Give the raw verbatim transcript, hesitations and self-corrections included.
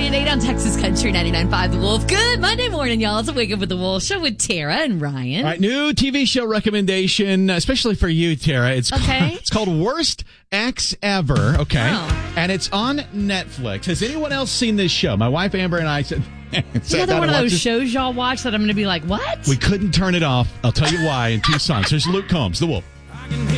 three and eight on Texas Country ninety-nine point five The Wolf. Good Monday morning, y'all. It's a Wake Up with the Wolf show with Tara and Ryan. All right, new T V show recommendation, especially for you, Tara. It's okay. called, it's called Worst Ex Ever. Okay, oh. And it's on Netflix. Has anyone else seen this show? My wife Amber and I said. Another one of those shows y'all watch that I'm going to be like, what? We couldn't turn it off. I'll tell you why in two songs. Here's Luke Combs, The Wolf.